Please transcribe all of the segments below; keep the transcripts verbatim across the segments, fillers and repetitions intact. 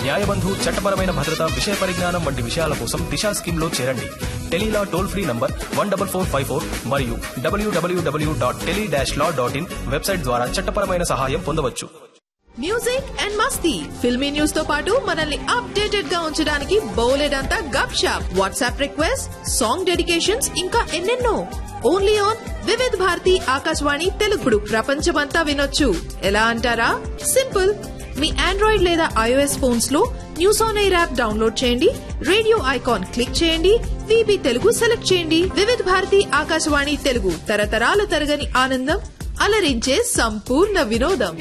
న్యాయబంధు చట్టపరమైన భద్రత విషయ పరిజ్ఞానం వంటి విషయాల కోసం దిశా స్కీమ్ లో చేరండి. Tele-Law toll free number one double four five four మరియు డబ్ల్యూడబ్ల్యూడబ్ల్యూ dot tele dash law dot in website ద్వారా చట్టపరమైన సహాయం పొందవచ్చు. Music and Masti filmy news తో పాటు మనల్ని అప్డేటెడ్ గా ఉంచడానికి బోలెడంతా గప్ shop, WhatsApp request, song dedications, ఇంకా ఎన్నెన్నో. ఓన్లీ ఆన్ వివిధ్ భారతి ఆకాశవాణి తెలుగుడు ప్రపంచమంతా వినొచ్చు. ఎలా అంటారా? సింపుల్. మీ ఆండ్రాయిడ్ లేదా ఐఓఎస్ ఫోన్స్ లో news on air app download చేయండి, రేడియో ఐకాన్ క్లిక్ చేయండి, వీబీ తెలుగు సెలెక్ట్ చేయండి. వివిధ భారతి ఆకాశవాణి తెలుగు, తరతరాల తరగని ఆనందం, అలరించే సంపూర్ణ వినోదం.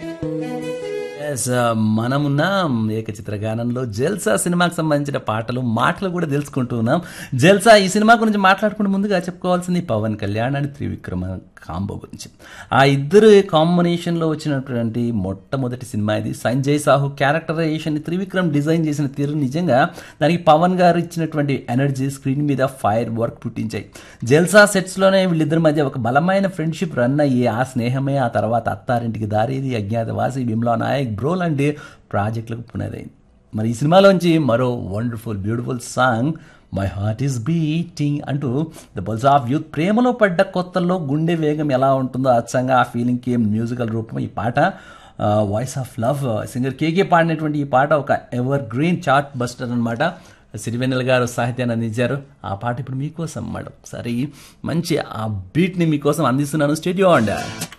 మనమున్న ఏకచిత్ర గానంలో జల్సా సినిమాకి సంబంధించిన పాటలు మాటలు కూడా తెలుసుకుంటూ ఉన్నాం. జల్సా ఈ సినిమా గురించి మాట్లాడుకుంటూ ముందుగా చెప్పుకోవాల్సింది పవన్ కళ్యాణ్ అని త్రివిక్రమ కాంబో గురించి. ఆ ఇద్దరు కాంబినేషన్లో వచ్చినటువంటి మొట్టమొదటి సినిమా ఇది. సంజయ్ సాహు క్యారెక్టరైజేషన్ త్రివిక్రమ్ డిజైన్ చేసిన తీరు నిజంగా దానికి పవన్ గారు ఇచ్చినటువంటి ఎనర్జీ స్క్రీన్ మీద ఫైర్ వర్క్ పుట్టించాయి. జల్సా సెట్స్లోనే వీళ్ళిద్దరి మధ్య ఒక బలమైన ఫ్రెండ్షిప్ రన్ అయ్యి ఆ స్నేహమే ఆ తర్వాత అత్తారింటికి దారేది, అజ్ఞాతవాసి, బిమ్లా నాయక్, బ్రో లాంటి ప్రాజెక్టులకు పునాదైంది. మరి ఈ సినిమాలోంచి మరో wonderful beautiful song my heart is beating అంటూ ద పల్స్ ఆఫ్ యూత్. ప్రేమలో పడ్డ కొత్తల్లో గుండె వేగం ఎలా ఉంటుందో అచ్చంగా ఆ ఫీలింగ్కి మ్యూజికల్ రూపం ఈ పాట. వాయిస్ ఆఫ్ లవ్ సింగర్ కేకే పాడినటువంటి ఈ పాట ఒక ఎవర్ గ్రీన్ చార్ట్ బస్టర్ అనమాట. సిరివెన్నెల గారు సాహిత్యాన్ని అందించారు. ఆ పాట ఇప్పుడు మీకోసం అన్నమాట. ఒకసారి మంచి ఆ బీట్ని మీకోసం అందిస్తున్నాను. స్టేడియో అండ్